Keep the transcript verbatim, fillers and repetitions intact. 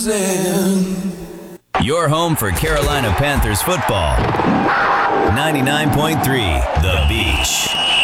Your home for Carolina Panthers football. ninety-nine point three The Beach.